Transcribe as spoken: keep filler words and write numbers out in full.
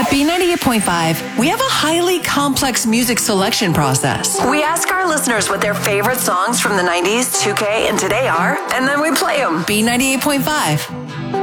At B ninety-eight point five, we have a highly complex music selection process. We ask our listeners what their favorite songs from the nineties, two K, and today are, and then we play them. B ninety-eight point five.